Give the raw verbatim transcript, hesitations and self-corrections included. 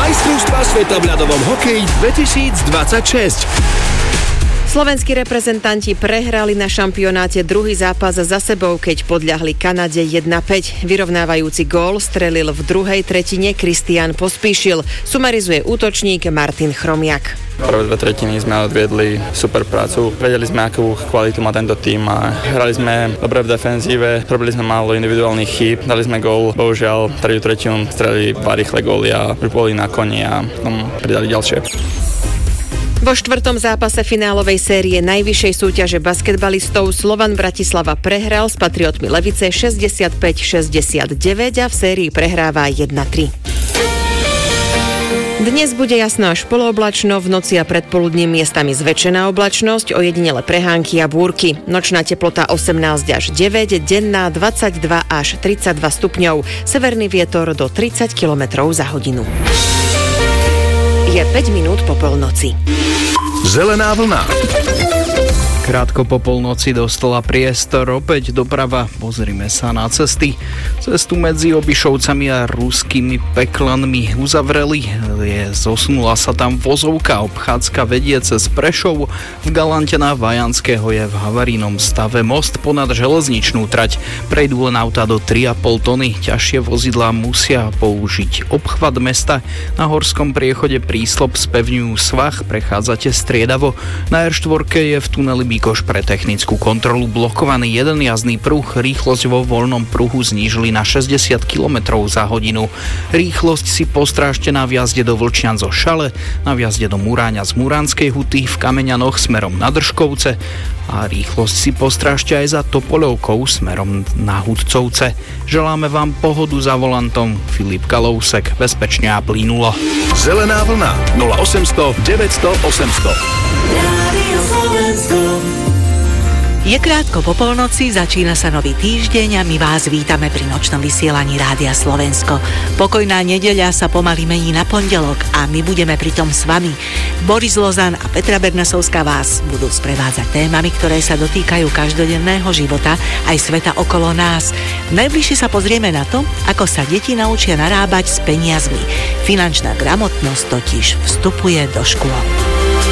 Majstrovstvá sveta v ľadovom hokeji dvetisícdvadsaťšesť. Slovenskí reprezentanti prehrali na šampionáte druhý zápas za sebou, keď podľahli Kanade jedna päť. Vyrovnávajúci gól strelil v druhej tretine Kristián Pospíšil. Sumarizuje útočník Martin Chromiak. Prvé dve tretiny sme odviedli super prácu. Vedeli sme, akú kvalitu má tento tím a hrali sme dobre v defenzíve, robili sme málo individuálnych chýb, dali sme gól. Bohužiaľ, tretiu tretinu strelili dva rýchle góly a už boli na koni a potom pridali ďalšie. Vo štvrtom zápase finálovej série najvyššej súťaže basketbalistov Slovan Bratislava prehral s Patriotmi Levice šesťdesiatpäť šesťdesiatdeväť a v sérii prehráva jedna tri. Dnes bude jasno až polooblačno, v noci a predpoludním miestami zväčšená oblačnosť, ojedinele prehánky a búrky. Nočná teplota osemnásť až deväť, denná dvadsaťdva až tridsaťdva stupňov, severný vietor do tridsať kilometrov za hodinu. Je päť minút po polnoci. Zelená vlna. Krátko po polnoci dostala priestor opäť doprava. Pozrime sa na cesty. Cestu medzi Obišovcami a Ruskými Peklanmi uzavreli. Je, zosunula sa tam vozovka. Obchádzka vedie cez Prešov. V Galante na Vajanského je v havarijnom stave most ponad železničnú trať. Prejdú len autá do tri a pol tony. Ťažšie vozidlá musia použiť obchvat mesta. Na horskom priechode Príslop spevňujú svah. Prechádzate striedavo. Na er štyri je v tuneli Koš pre technickú kontrolu blokovaný jeden jazdný pruh, rýchlosť vo voľnom pruhu znížili na šesťdesiat kilometrov za hodinu. Rýchlosť si postrážte na vjazde do Vlčian zo Šale, na vjazde do Muráňa z Muránskej huty, v Kameňanoch smerom na Držkovce a rýchlosť si postrážte aj za Topoľovkou smerom na Hudcovce. Želáme vám pohodu za volantom. Filip Kalousek, bezpečne a plynulo. Zelená vlna nula osemsto deväťsto osemsto. Je krátko po polnoci, začína sa nový týždeň a my vás vítame pri nočnom vysielaní Rádia Slovensko. Pokojná nedeľa sa pomaly mení na pondelok a my budeme pritom s vami. Boris Lozan a Petra Bernasovská vás budú sprevádzať témami, ktoré sa dotýkajú každodenného života aj sveta okolo nás. Najbližšie sa pozrieme na to, ako sa deti naučia narábať s peniazmi. Finančná gramotnosť totiž vstupuje do škôl.